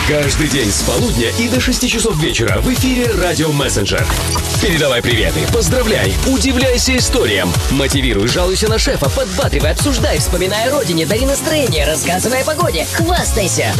Каждый день с полудня и до 6 часов вечера в эфире «Радио Мессенджер». Передавай приветы, поздравляй, удивляйся историям, мотивируй, жалуйся на шефа, подбадривай, обсуждай, вспоминай о родине, дари настроение, рассказывай о погоде, хвастайся.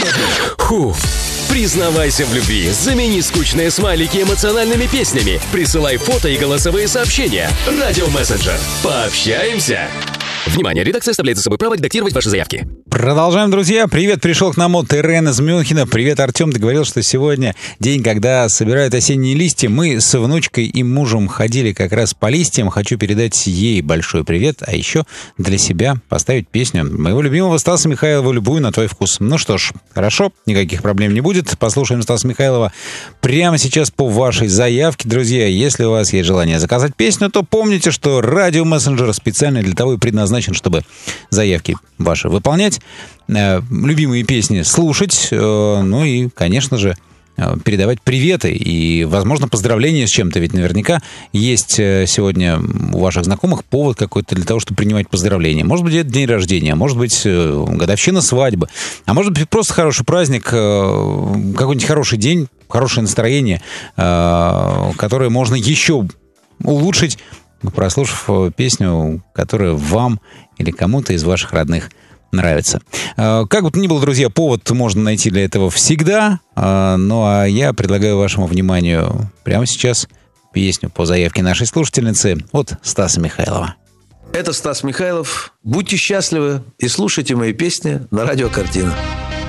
Признавайся в любви, замени скучные смайлики эмоциональными песнями, присылай фото и голосовые сообщения. «Радио Мессенджер». Пообщаемся. Внимание, редакция оставляет за собой право редактировать ваши заявки. Продолжаем, друзья. Привет, пришел к нам от Ирен из Мюнхена. Привет, Артем. Ты говорил, что сегодня день, когда собирают осенние листья. Мы с внучкой и мужем ходили как раз по листьям. Хочу передать ей большой привет, а еще для себя поставить песню моего любимого Стаса Михайлова «Любую на твой вкус». Ну что ж, хорошо, никаких проблем не будет. Послушаем Стаса Михайлова прямо сейчас по вашей заявке. Друзья, если у вас есть желание заказать песню, то помните, что радио Мессенджер специально для того и предназначен, чтобы заявки ваши выполнять, любимые песни слушать, ну и, конечно же, передавать приветы и, возможно, поздравления с чем-то. Ведь наверняка есть сегодня у ваших знакомых повод какой-то для того, чтобы принимать поздравления. Может быть, это день рождения, может быть, годовщина свадьбы, а может быть, просто хороший праздник, какой-нибудь хороший день, хорошее настроение, которое можно еще улучшить, прослушав песню, которая вам или кому-то из ваших родных нравится. Как бы то ни было, друзья, повод можно найти для этого всегда. Ну, а я предлагаю вашему вниманию прямо сейчас песню по заявке нашей слушательницы от Стаса Михайлова. Это Стас Михайлов. Будьте счастливы и слушайте мои песни на радио «Картина».